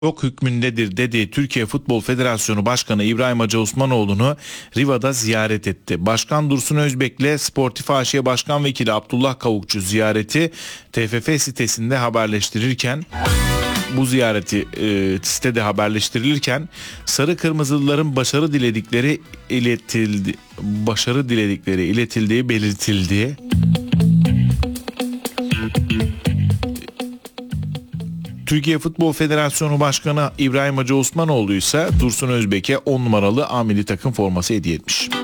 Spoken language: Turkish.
Yok hükmündedir dedi. Türkiye Futbol Federasyonu Başkanı İbrahim Hacı Osmanoğlu'nu Riva'da ziyaret etti. Başkan Dursun Özbek'le Sportif AŞ Başkan Vekili Abdullah Kavukçu ziyareti TFF sitesinde haberleştirirken sitede haberleştirilirken sarı kırmızılıların başarı diledikleri iletildiği belirtildi. Türkiye Futbol Federasyonu Başkanı İbrahim Hacı Osmanoğlu ise Dursun Özbek'e 10 numaralı A milli takım forması hediye etmiş.